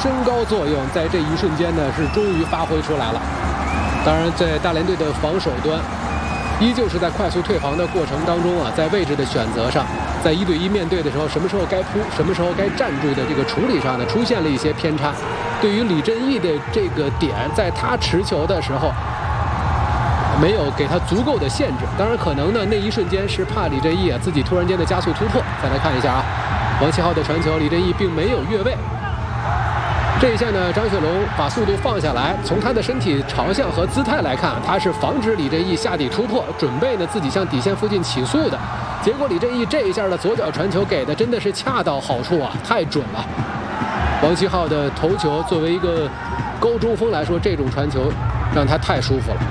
身高作用在这一瞬间呢是终于发挥出来了。当然，在大连队的防守端，依旧是在快速退防的过程当中啊，在位置的选择上，在1对1面对的时候，什么时候该扑，什么时候该站住的这个处理上呢，出现了一些偏差。对于李振义的这个点，在他持球的时候，没有给他足够的限制。当然，可能呢那一瞬间是怕李振义啊自己突然间的加速突破。再来看一下啊，王7号的传球，李振义并没有越位。这一下呢，张雪龙把速度放下来，从他的身体朝向和姿态来看，他是防止李振义下底突破，准备呢自己向底线附近起速的。结果李振义这一下的左脚传球给的真的是恰到好处啊，太准了。王7号的头球作为一个高中锋来说，这种传球让他太舒服了。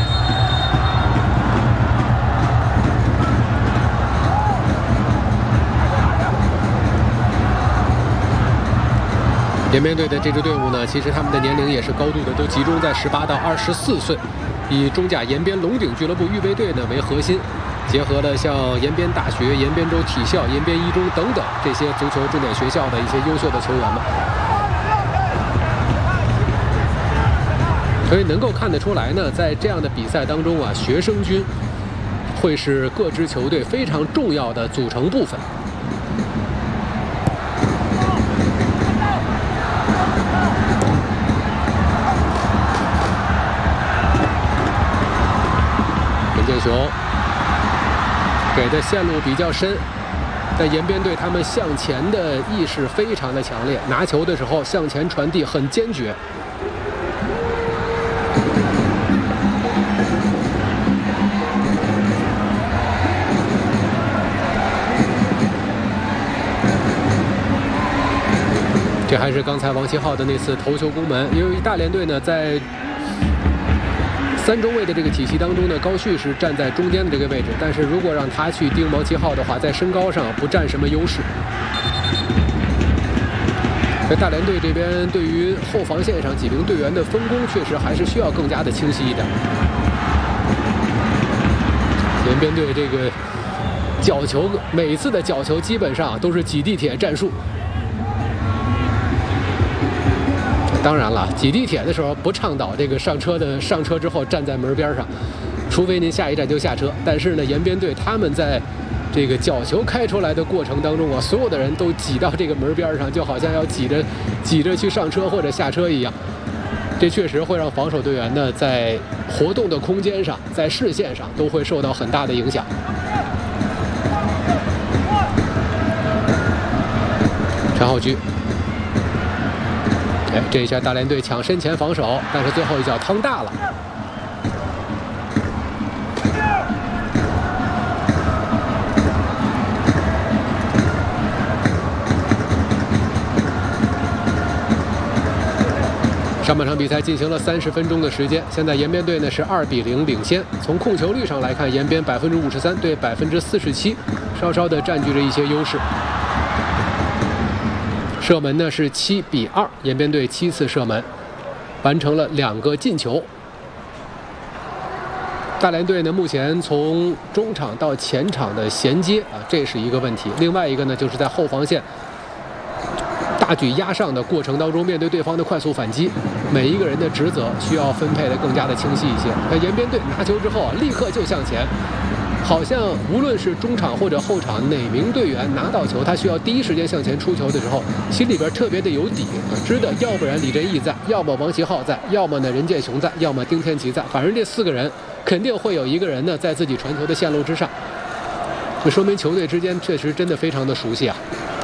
延边队的这支队伍呢，其实他们的年龄也是高度的都集中在18到24岁，以中甲延边龙鼎俱乐部预备队呢为核心，结合了像延边大学、延边州体校、延边一中等等这些足球重点学校的一些优秀的球员们，所以能够看得出来呢，在这样的比赛当中啊，学生军会是各支球队非常重要的组成部分。球给的线路比较深，但延边队他们向前的意识非常的强烈，拿球的时候向前传递很坚决。这还是刚才王7号的那次头球攻门，因为大连队呢在3中卫的这个体系当中呢，高旭是站在中间的这个位置，但是如果让他去盯王7号的话，在身高上不占什么优势。在大连队这边，对于后防线上几名队员的分工，确实还是需要更加的清晰一点。延边队这个角球，每一次的角球基本上都是挤地铁战术。当然了，挤地铁的时候不倡导这个上车之后站在门边上，除非您下一站就下车。但是呢，延边队他们在这个角球开出来的过程当中啊，所有的人都挤到这个门边上，就好像要挤着去上车或者下车一样。这确实会让防守队员呢在活动的空间上，在视线上都会受到很大的影响。陈浩居。这一下大连队抢身前防守，但是最后一脚趟大了。上半场比赛进行了30分钟的时间，现在延边队呢是2比0领先。从控球率上来看，延边53%对47%，稍稍的占据着一些优势。射门呢是7比2，延边队7次射门，完成了2个进球。大连队呢目前从中场到前场的衔接啊，这是一个问题。另外一个呢就是在后防线大举压上的过程当中，面对对方的快速反击，每一个人的职责需要分配的更加的清晰一些。那延边队拿球之后啊，立刻就向前。好像无论是中场或者后场哪名队员拿到球，他需要第一时间向前出球的时候，心里边特别的有底，知道要不然李振义在，要么王7号在，要么呢任建雄在，要么丁天琪在，反正这4个人肯定会有一个人呢在自己传球的线路之上，这说明球队之间确实真的非常的熟悉啊。